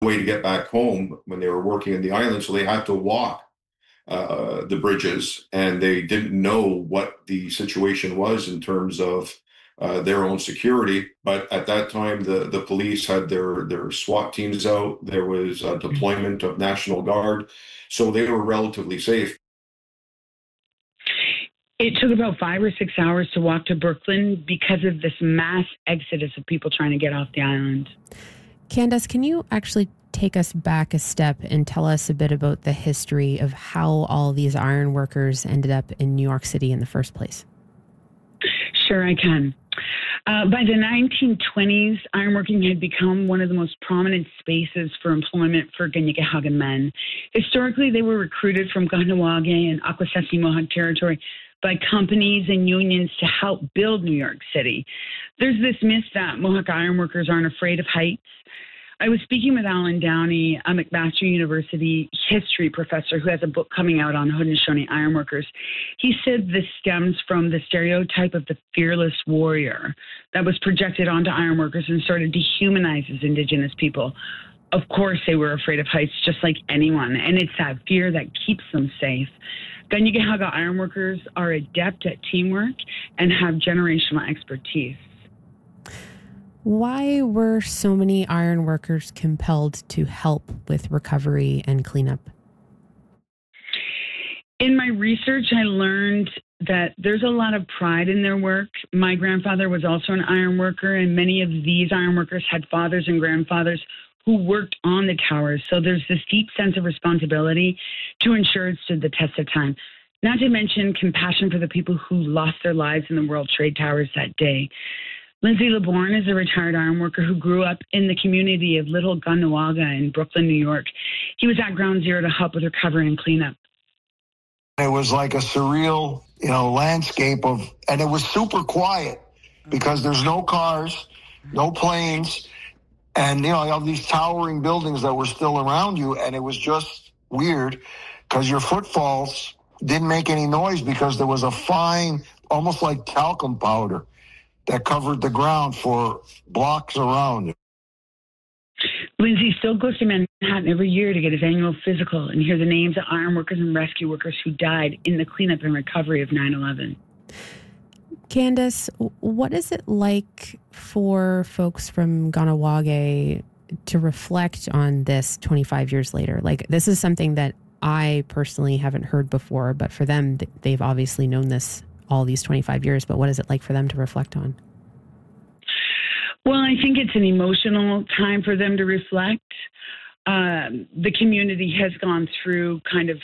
way to get back home when they were working in the island, so they had to walk the bridges, and they didn't know what the situation was in terms of their own security. But at that time, the police had their SWAT teams out. There was a deployment of National Guard, so they were relatively safe. It took about 5 or 6 hours to walk to Brooklyn because of this mass exodus of people trying to get off the island. Candace, can you actually take us back a step and tell us a bit about the history of how all these iron workers ended up in New York City in the first place? Sure, I can. By the 1920s, ironworking had become one of the most prominent spaces for employment for Kanien'kehá:ka men. Historically, they were recruited from Kahnawake and Akwesasne Mohawk territory by companies and unions to help build New York City. There's this myth that Mohawk ironworkers aren't afraid of heights. I was speaking with Alan Downey, a McMaster University history professor who has a book coming out on Haudenosaunee ironworkers. He said this stems from the stereotype of the fearless warrior that was projected onto ironworkers and sort of dehumanizes Indigenous people. Of course, they were afraid of heights just like anyone, and it's that fear that keeps them safe. Kanien'kehá:ka ironworkers are adept at teamwork and have generational expertise. Why were so many iron workers compelled to help with recovery and cleanup? In my research, I learned that there's a lot of pride in their work. My grandfather was also an iron worker, and many of these iron workers had fathers and grandfathers who worked on the towers. So there's this deep sense of responsibility to ensure it stood the test of time. Not to mention compassion for the people who lost their lives in the World Trade Towers that day. Lindsay LeBourne is a retired ironworker who grew up in the community of Little Kahnawake in Brooklyn, New York. He was at Ground Zero to help with recovery and cleanup. It was like a surreal, landscape and it was super quiet because there's no cars, no planes, and, you have these towering buildings that were still around you, and it was just weird because your footfalls didn't make any noise because there was a fine, almost like talcum powder, that covered the ground for blocks around. Lindsay still goes to Manhattan every year to get his annual physical and hear the names of iron workers and rescue workers who died in the cleanup and recovery of 9/11. Candace, what is it like for folks from Kahnawake to reflect on this 25 years later? Like, this is something that I personally haven't heard before, but for them, they've obviously known this all these 25 years, but what is it like for them to reflect on? Well, I think it's an emotional time for them to reflect. The community has gone through kind of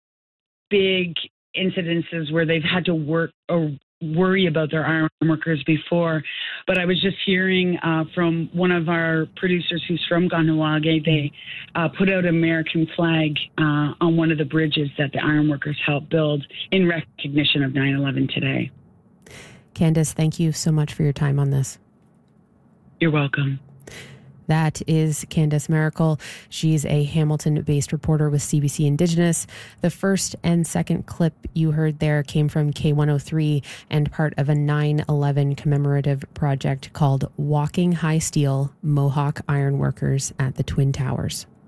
big incidences where they've had to work or worry about their iron workers before. But I was just hearing from one of our producers who's from Kahnawake, they put out an American flag on one of the bridges that the iron workers helped build in recognition of 9/11 today. Candace, thank you so much for your time on this. You're welcome. That is Candace Maracle. She's a Hamilton-based reporter with CBC Indigenous. The first and second clip you heard there came from K103 and part of a 9/11 commemorative project called Walking High Steel Mohawk Ironworkers at the Twin Towers.